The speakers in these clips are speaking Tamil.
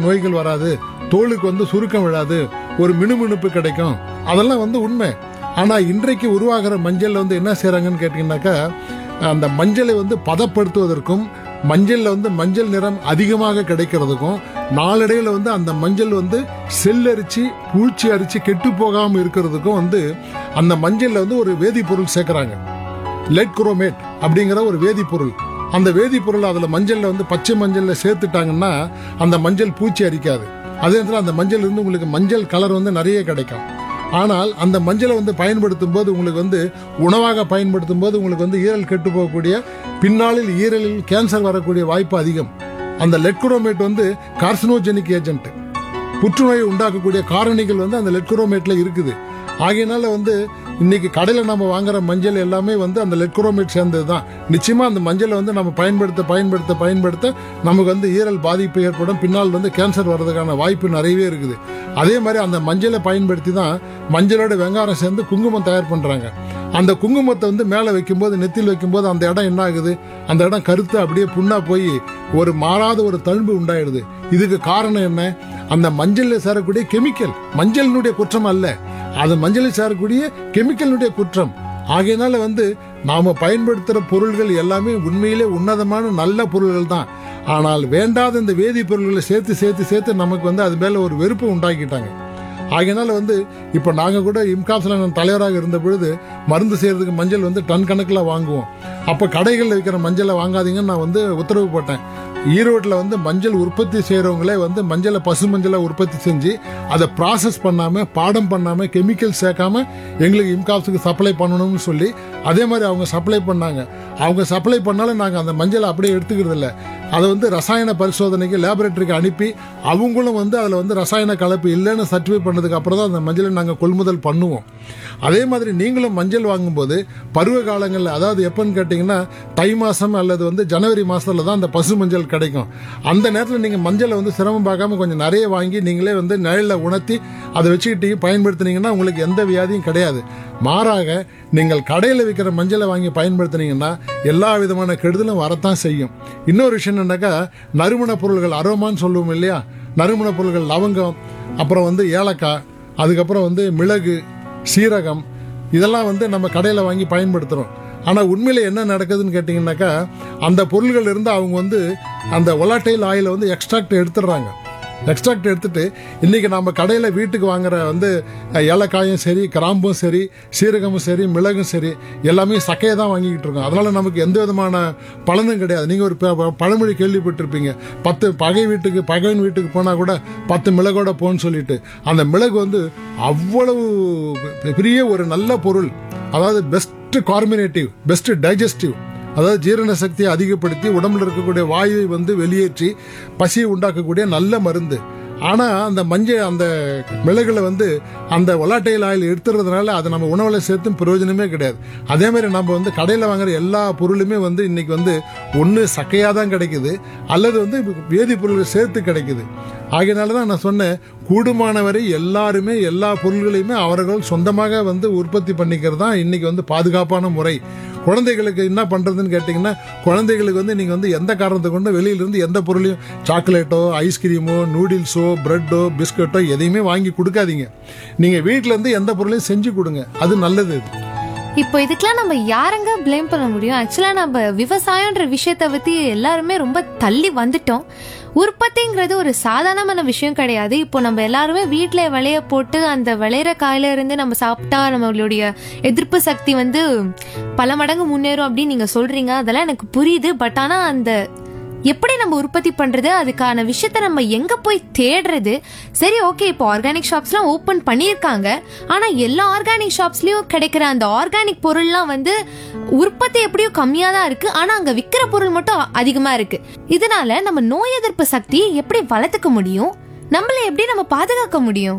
நோய்கள் வராது, தோலுக்கு வந்து சுருக்கம் விழாது, ஒரு மினுமினுப்பு கிடைக்கும். அதெல்லாம் வந்து உண்மை. ஆனா இன்றைக்கு உருவாகிற மஞ்சள் வந்து என்ன செய்யறாங்கன்னு கேட்டீங்கன்னாக்கா, அந்த மஞ்சளை வந்து பதப்படுத்துவதற்கும் மஞ்சள்ல வந்து மஞ்சள் நிறம் அதிகமாக கிடைக்கிறதுக்கும் நாளடைவில் வந்து அந்த மஞ்சள் வந்து செல்லரிச்சு பூச்சி அரிச்சு கெட்டு போகாம இருக்கிறதுக்கும் வந்து அந்த மஞ்சள்ல வந்து ஒரு வேதிப்பொருள் சேர்க்கிறாங்க. லெட் குரோமேட் அப்படிங்கிற ஒரு வேதிப்பொருள். அந்த வேதிப்பொருள் அதுல மஞ்சள்ல வந்து பச்சை மஞ்சள்ல சேர்த்துட்டாங்கன்னா அந்த மஞ்சள் பூச்சி அரிக்காது. அதே நேரத்தில் அந்த மஞ்சள் இருந்து உங்களுக்கு மஞ்சள் கலர் வந்து நிறைய கிடைக்கும். ஆனால் அந்த மஞ்சளை வந்து பயன்படுத்தும் போது உங்களுக்கு வந்து உணவாக பயன்படுத்தும் போது உங்களுக்கு வந்து ஈரல் கெட்டு போகக்கூடிய, பின்னாளில் ஈரலில் கேன்சர் வரக்கூடிய வாய்ப்பு அதிகம். அந்த லெட்குரோமேட் வந்து கார்சினோஜெனிக் ஏஜென்ட், புற்றுநோயை உண்டாக்கக்கூடிய காரணிகள் வந்து அந்த லெட்குரோமேட்ல இருக்குது. ஆகையினால வந்து இன்னைக்கு கடையில நம்ம வாங்குற மஞ்சள் எல்லாமே வந்து அந்த லெட்குரோமேட் சேர்ந்தது தான். நிச்சயமா அந்த மஞ்சளை வந்து நம்ம பயன்படுத்த நமக்கு வந்து ஈரல் பாதிப்பு ஏற்படும், பின்னால் வந்து கேன்சர் வர்றதுக்கான வாய்ப்பு நிறையவே இருக்குது. அதே மாதிரி அந்த மஞ்சளை பயன்படுத்தி தான் மஞ்சளோட வெங்காயம் சேர்ந்து குங்குமம் தயார் பண்றாங்க. அந்த குங்குமத்தை வந்து மேலே வைக்கும்போது, நெத்தியில் வைக்கும்போது அந்த இடம் என்ன ஆகுது, அந்த இடம் கருத்து அப்படியே புண்ணா போய் ஒரு மாறாத ஒரு தழும்பு உண்டாயிடுது. இதுக்கு காரணம் என்ன? அந்த மஞ்சள்ல சேரக்கூடிய கெமிக்கல். மஞ்சளினுடைய குற்றம் அல்ல, அது மஞ்சளில் சேரக்கூடிய கெமிக்கலினுடைய குற்றம். ஆகையினால வந்து நாம பயன்படுத்துற பொருள்கள் எல்லாமே உண்மையிலே உன்னதமான நல்ல பொருள்கள் தான். ஆனால் வேண்டாத இந்த வேதிப்பொருள்களை சேர்த்து நமக்கு வந்து அது மேல ஒரு வெறுப்பு உண்டாக்கிட்டாங்க. ஆகையினால வந்து இப்ப நாங்க கூட இம்காப்ஸ்ல நான் தலைவராக இருந்த பொழுது மருந்து செய்யறதுக்கு மஞ்சள் வந்து டன் கணக்கில் வாங்குவோம். அப்ப கடைகளில் வைக்கிற மஞ்சளை வாங்காதீங்கன்னு நான் வந்து உத்தரவு போட்டேன். ஈரோட்டில் வந்து மஞ்சள் உற்பத்தி செய்யறவங்களே வந்து மஞ்சளை பசு மஞ்சளை உற்பத்தி செஞ்சு அதை ப்ராசஸ் பண்ணாம, பாடம் பண்ணாம, கெமிக்கல் சேர்க்காம எங்களுக்கு இம்காப்ஸுக்கு சப்ளை பண்ணணும்னு சொல்லி அதே மாதிரி அவங்க சப்ளை பண்ணாங்க. அவங்க சப்ளை பண்ணாலும் நாங்கள் அந்த மஞ்சளை அப்படியே எடுத்துக்கிறது இல்லை. அதை வந்து ரசாயன பரிசோதனைக்கு லேபரேட்டரிக்கு அனுப்பி அவங்களும் வந்து அதில் வந்து ரசாயன கலப்பு இல்லைன்னு சர்டிஃபை பண்ணதுக்கு அப்புறம் தான் அந்த மஞ்சளை நாங்கள் கொள்முதல் பண்ணுவோம். அதே மாதிரி நீங்களும் மஞ்சள் வாங்கும்போது பருவ காலங்களில், அதாவது எப்பன்னு கேட்டிங்கன்னா தை மாதம் அல்லது வந்து ஜனவரி மாதத்தில் தான் அந்த பசு மஞ்சள் கிடைக்கும். அந்த நேரத்தில் நீங்கள் மஞ்சளை வந்து சிரமம் பார்க்காம கொஞ்சம் நிறைய வாங்கி நீங்களே வந்து நிழலில் உணர்த்தி அதை வச்சுக்கிட்டு பயன்படுத்தினீங்கன்னா உங்களுக்கு எந்த வியாதியும் கிடையாது. மாறாக நீங்கள் கடையில் விற்கிற மஞ்சளை வாங்கி பயன்படுத்தினீங்கன்னா எல்லா விதமான கெடுதலும் வரத்தான் செய்யும். இன்னொரு விஷயம் என்னன்னாக்கா, நறுமண பொருள்கள், அரோமான்னு சொல்லுவோம் இல்லையா, நறுமண பொருள்கள் லவங்கம், அப்புறம் வந்து ஏலக்காய், அதுக்கப்புறம் வந்து மிளகு, சீரகம், இதெல்லாம் வந்து நம்ம கடையில் வாங்கி பயன்படுத்துகிறோம். ஆனால் உண்மையில என்ன நடக்குதுன்னு கேட்டிங்கன்னாக்கா, அந்த பொருள்கள் இருந்து அவங்க வந்து அந்த ஒலாட்டைல் ஆயிலை வந்து எக்ஸ்ட்ராக்ட் எடுத்துடுறாங்க. எக்ஸ்ட்ராக்ட் எடுத்துட்டு இன்னைக்கு நம்ம கடையில் வீட்டுக்கு வாங்குற வந்து ஏலக்காயும் சரி, கிராம்பும் சரி, சீரகமும் சரி, மிளகும் சரி, எல்லாமே சக்கையை தான் வாங்கிக்கிட்டு இருக்கோம். அதனால நமக்கு எந்த விதமான பலனும் கிடையாது. நீங்கள் ஒரு பழமொழி கேள்விப்பட்டிருப்பீங்க, 10 பகைவன் வீட்டுக்கு போனால் கூட 10 மிளகோட போன்னு சொல்லிட்டு. அந்த மிளகு வந்து அவ்வளவு பெரிய ஒரு நல்ல பொருள். அதாவது பெஸ்ட் கார்மினேட்டிவ், பெஸ்ட் டைஜஸ்டிவ், அதாவது ஜீரண சக்தியை அதிகப்படுத்தி உடம்புல இருக்கக்கூடிய வாயுவை வந்து வெளியேற்றி பசியை உண்டாக்கக்கூடிய நல்ல மருந்து. ஆனா அந்த அந்த மிளகுல வந்து அந்த ஒலாட்டைல் ஆயில் எடுத்துறதுனால அதை நம்ம உணவுல சேர்த்தும் பிரயோஜனமே கிடையாது. அதே மாதிரி நம்ம வந்து கடையில் வாங்குற எல்லா பொருளுமே வந்து இன்னைக்கு வந்து ஒன்று சக்கையா தான் கிடைக்குது, அல்லது வந்து வேதிப்பொருள்கள் சேர்த்து கிடைக்குது. ஆகையினாலதான் நான் சொன்னேன், கூடுமானவரை எல்லாருமே எல்லா பொருள்களையுமே அவர்கள் சொந்தமாக வந்து உற்பத்தி பண்ணிக்கிறது தான் இன்னைக்கு வந்து பாதுகாப்பான முறை. குழந்தைகளுக்கு என்ன பண்றதுன்னு கேட்டீங்கன்னா, குழந்தைகளுக்கு வந்து நீங்க வந்து எந்த காரணத்தை கொண்டு வெளியிலிருந்து எந்த பொருளையும், சாக்லேட்டோ, ஐஸ்கிரீமோ, நூடுல்ஸோ, பிரெட்டோ, பிஸ்கட்டோ எதையுமே வாங்கி கொடுக்காதீங்க. நீங்க வீட்டுல இருந்து எந்த பொருளையும் செஞ்சு கொடுங்க, அது நல்லது. இப்போ இதுக்கெல்லாம் நம்ம யாரங்க பிளேம் பண்ண முடியும்? ஆக்சுவலா நம்ம விவசாயம்ன்ற விஷயத்தை பத்தி எல்லாருமே ரொம்ப தள்ளி வந்துட்டோம். உற்பத்திங்கிறது ஒரு சாதாரணமான விஷயம் கிடையாது. இப்போ நம்ம எல்லாருமே வீட்டுல விளைய போட்டு அந்த விளையிற காயில இருந்து நம்ம சாப்பிட்டா நம்மளுடைய எதிர்ப்பு சக்தி வந்து பல மடங்கு முன்னேறும் அப்படின்னு நீங்க சொல்றீங்க. அதெல்லாம் எனக்கு புரியுது. பட் ஆனா அந்த எப்படி நம்ம உற்பத்தி பண்றது, அதுக்கான விஷயத்த நம்ம எங்க போய் தேடுறது? சரி, ஓகே, இப்போ ஆர்கானிக் ஷாப்ஸ்லாம் ஓபன் பண்ணியிருக்காங்க. ஆனா எல்லா ஆர்கானிக் ஷாப்ஸ்லயும் கிடைக்கிற அந்த ஆர்கானிக் பொருள்லாம் வந்து உற்பத்தி எப்படியோ கம்மியா தான் இருக்கு, ஆனா அங்க விக்கிற பொருள் மட்டும் அதிகமா இருக்கு. இதனால நம்ம நோய் எதிர்ப்பு சக்தி எப்படி வளர்த்துக்க முடியும்? நம்மள எப்படி நம்ம பாதுகாக்க முடியும்?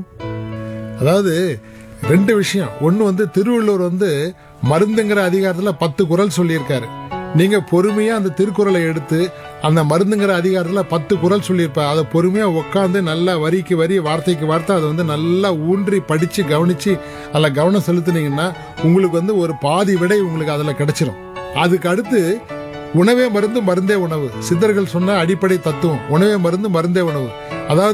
அதாவது 2 விஷயம். ஒன்னு வந்து திருவள்ளுவர் வந்து மருந்துங்கிற அதிகாரத்துல 10 குறள் சொல்லியிருக்காரு. நீங்க பொறுமையா அந்த திருக்குறளை எடுத்து அந்த மருந்துங்கிற அதிகாரத்துல 10 குறள் சொல்லியிருப்பாரு. அதை பொறுமையா உட்காந்து நல்லா வரிக்கு வரி, வார்த்தைக்கு வார்த்தை அதை வந்து நல்லா ஊன்றி படிச்சு கவனிச்சு அதுல கவனம் செலுத்தினீங்கன்னா உங்களுக்கு வந்து ஒரு பாதி விடை உங்களுக்கு அதுல கிடைச்சிரும். அதுக்கு அடுத்து உணவே மருந்து, மருந்தே உணவு. சித்தர்கள் சொன்ன அடிப்படை தத்துவம் உணவே மருந்து, மருந்தே உணவு. அதாவது